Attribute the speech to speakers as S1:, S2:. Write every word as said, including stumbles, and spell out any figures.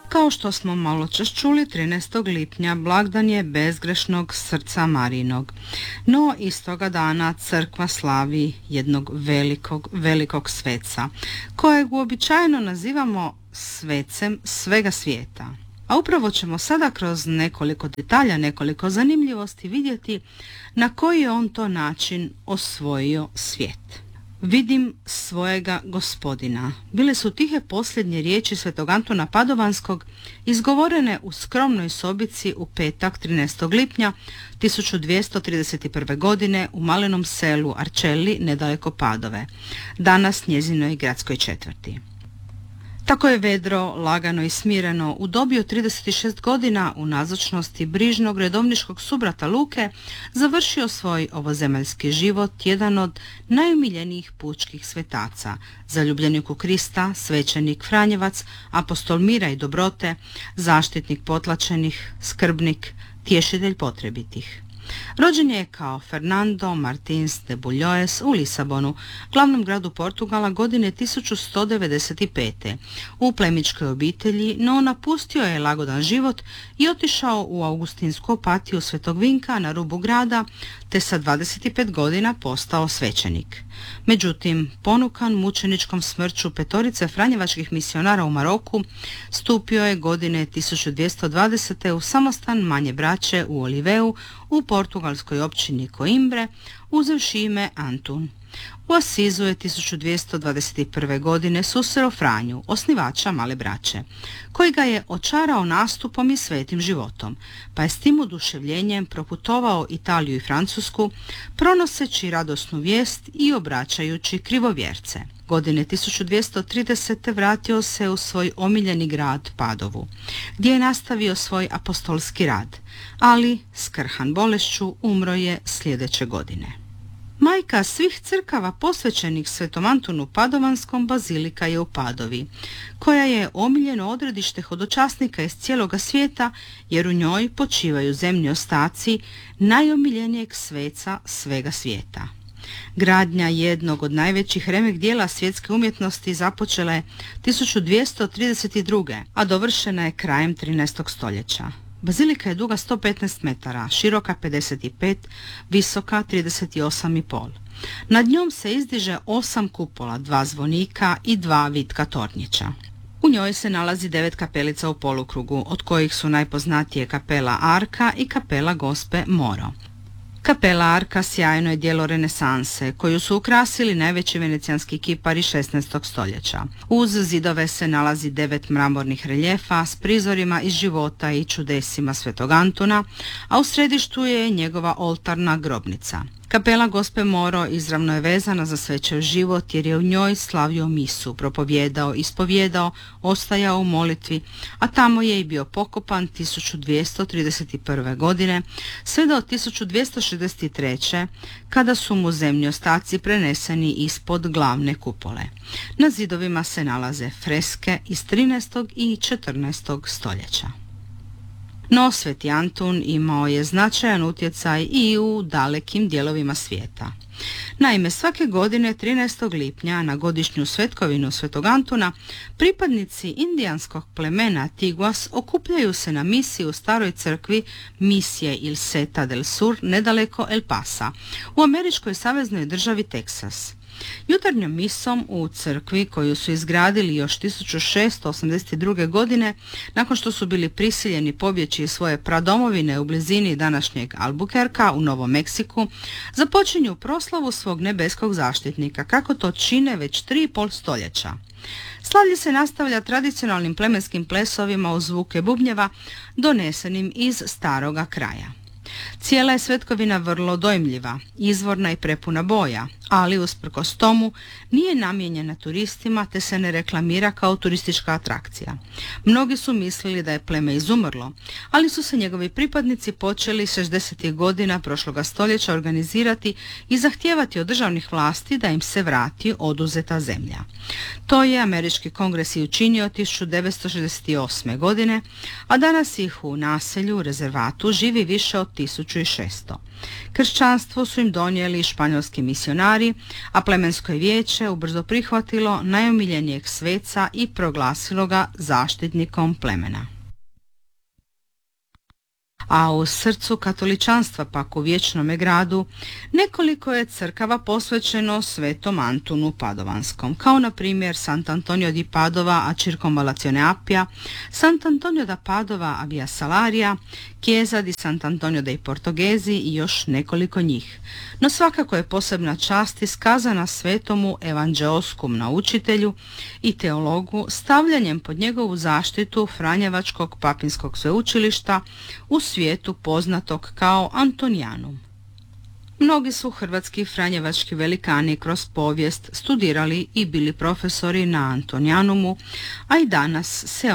S1: Kao što smo malo čas čuli, trinaestog lipnja blagdan je bezgrešnog srca Marijinog. No istoga dana crkva slavi jednog velikog, velikog sveca, kojeg uobičajeno nazivamo svecem svega svijeta. A upravo ćemo sada kroz nekoliko detalja, nekoliko zanimljivosti vidjeti na koji je on to način osvojio svijet. Vidim svojega gospodina. Bile su tihe posljednje riječi svetog Antuna Padovanskog, izgovorene u skromnoj sobici u petak trinaestog lipnja tisuću dvjesto trideset prve. godine u malenom selu Arcelli nedaleko Padove, danas njezinoj gradskoj četvrti. Tako je vedro, lagano i smireno u dobi od trideset šest godina u nazočnosti brižnog redovničkog subrata Luke završio svoj ovozemaljski život jedan od najumiljenijih pučkih svetaca, zaljubljenik u Krista, svećenik Franjevac, apostol mira i dobrote, zaštitnik potlačenih, skrbnik, tješitelj potrebitih. Rođen je kao Fernando Martins de Buljoes u Lisabonu, glavnom gradu Portugala, godine tisuću sto devedeset pete. u plemičkoj obitelji, no napustio je lagodan život i otišao u augustinsku opatiju Svetog Vinka na rubu grada, te sa dvadeset pet godina postao svećenik. Međutim, ponukan mučeničkom smrću petorice franjevačkih misionara u Maroku, stupio je godine tisuću dvjesto dvadesete. u samostan manje braće u Oliveu u portugalskoj općini Coimbre, uzevši ime Antun. U Asizu je tisuću dvjesto dvadeset prve. godine susreo Franju, osnivača male braće, koji ga je očarao nastupom i svetim životom, pa je s tim oduševljenjem proputovao Italiju i Francusku, pronoseći radosnu vijest i obraćajući krivovjerce. Godine tisuću dvjesto tridesete. vratio se u svoj omiljeni grad Padovu, gdje je nastavio svoj apostolski rad, ali skrhan bolešću umro je sljedeće godine. Majka svih crkava posvećenih Svetom Antunu Padovanskom bazilika je u Padovi, koja je omiljeno odredište hodočasnika iz cijeloga svijeta, jer u njoj počivaju zemni ostaci najomiljenijeg sveca svega svijeta. Gradnja jednog od najvećih remek dijela svjetske umjetnosti započela je tisuću dvjesto trideset druge. a dovršena je krajem trinaestog stoljeća. Bazilika je duga sto petnaest metara, široka pedeset pet, visoka trideset osam i pol. Nad njom se izdiže osam kupola, dva zvonika i dva vitka tornjića. U njoj se nalazi devet kapelica u polukrugu, od kojih su najpoznatije kapela Arka i kapela Gospe Moro. Kapela Arka sjajno je djelo renesanse, koju su ukrasili najveći venecijanski kipari šesnaestog stoljeća. Uz zidove se nalazi devet mramornih reljefa s prizorima iz života i čudesima Svetog Antuna, a u središtu je njegova oltarna grobnica. Kapela Gospe Moro izravno je vezana za svećev život, jer je u njoj slavio misu, propovijedao, ispovjedao, ostajao u molitvi, a tamo je i bio pokopan tisuću dvjesto trideset prve. godine, sve do tisuću dvjesto šezdeset treće. kada su mu zemni ostaci preneseni ispod glavne kupole. Na zidovima se nalaze freske iz trinaestog i četrnaestog stoljeća. No, Sveti Antun imao je značajan utjecaj i u dalekim dijelovima svijeta. Naime, svake godine trinaestog lipnja na godišnju svetkovinu Svetog Antuna pripadnici indijanskog plemena Tiguas okupljaju se na misi u staroj crkvi Misije il Seta del Sur nedaleko El Pasa u američkoj saveznoj državi Teksas. Jutarnjom misom u crkvi, koju su izgradili još tisuću šeststo osamdeset druge. godine, nakon što su bili prisiljeni pobjeći iz svoje pradomovine u blizini današnjeg Albuquerquea u Novom Meksiku, započinju proslavu svog nebeskog zaštitnika, kako to čine već tri i pol stoljeća. Slavlje se nastavlja tradicionalnim plemenskim plesovima uz zvuke bubnjeva donesenim iz staroga kraja. Cijela je svetkovina vrlo dojmljiva, izvorna i prepuna boja, ali usprkos tomu nije namijenjena turistima te se ne reklamira kao turistička atrakcija. Mnogi su mislili da je pleme izumrlo, ali su se njegovi pripadnici počeli šezdesetih godina prošloga stoljeća organizirati i zahtijevati od državnih vlasti da im se vrati oduzeta zemlja. To je američki kongres i učinio tisuću devetsto šezdeset osme. godine, a danas ih u naselju, rezervatu, živi više od tisuću šesto. Kršćanstvo su im donijeli španjolski misionari, a plemensko je vijeće ubrzo prihvatilo najomiljenijeg sveca i proglasilo ga zaštitnikom plemena. A u srcu katoličanstva, pak u Vječnome gradu, nekoliko je crkava posvećeno svetom Antunu Padovanskom, kao na primjer Sant'Antonio di Padova a Circonvallazione Appia, Sant'Antonio da Padova a Via Salaria, Chiesa di Sant'Antonio dei Portoghesi i još nekoliko njih. No svakako je posebna čast iskazana svetomu evanđeoskom naučitelju i teologu stavljanjem pod njegovu zaštitu Franjevačkog papinskog sveučilišta u svijetu poznatog kao Antonijanum. Mnogi su hrvatski franjevački velikani kroz povijest studirali i bili profesori na Antonijanumu, a i danas se